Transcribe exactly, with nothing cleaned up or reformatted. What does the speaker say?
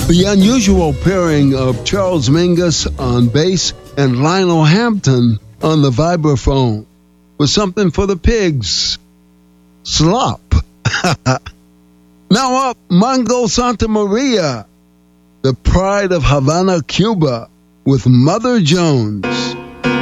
The unusual pairing of Charles Mingus on bass and Lionel Hampton on the vibraphone was something for the pigs. Slop. Now up, Mongo Santa Maria, the pride of Havana, Cuba, with Mother Jones.